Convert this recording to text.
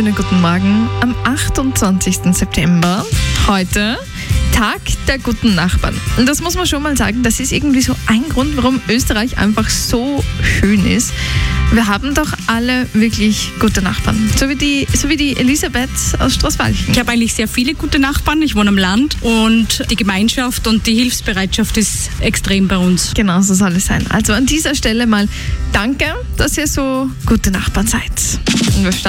schönen guten Morgen am 28. September. Heute Tag der guten Nachbarn. Und das muss man schon mal sagen, das ist irgendwie so ein Grund, warum Österreich einfach so schön ist. Wir haben doch alle wirklich gute Nachbarn. So wie die Elisabeth aus Straßwalchen. Ich habe eigentlich sehr viele gute Nachbarn. Ich wohne am Land und die Gemeinschaft und die Hilfsbereitschaft ist extrem bei uns. Genau, so soll es sein. Also an dieser Stelle mal danke, dass ihr so gute Nachbarn seid. Und wir starten